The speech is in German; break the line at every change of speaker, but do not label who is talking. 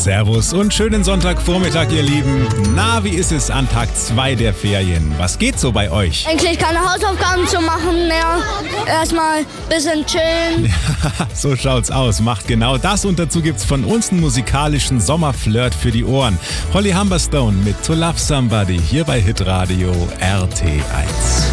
Servus und schönen Sonntagvormittag, ihr Lieben. Na, wie ist es an Tag 2 der Ferien? Was geht so bei euch?
Eigentlich keine Hausaufgaben zu machen mehr. Erstmal ein bisschen chillen.
So schaut's aus. Macht genau das und dazu gibt's von uns einen musikalischen Sommerflirt für die Ohren. Holly Humberstone mit To Love Somebody hier bei Hitradio RT1.